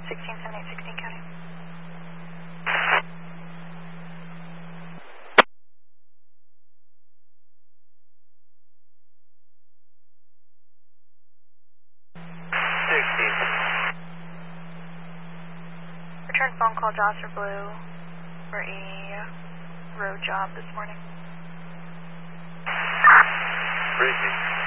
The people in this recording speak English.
1678, 16 County. Return phone call, Josser Blue, for a road job this morning. Briefing.